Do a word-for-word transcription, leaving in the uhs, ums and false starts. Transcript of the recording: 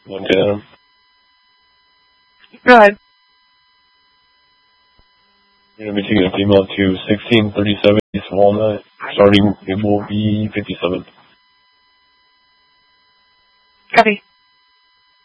one ten. Go ahead. You're going to be taking a female to sixteen thirty-seven East Walnut. Starting, it will be fifty-seven. Copy.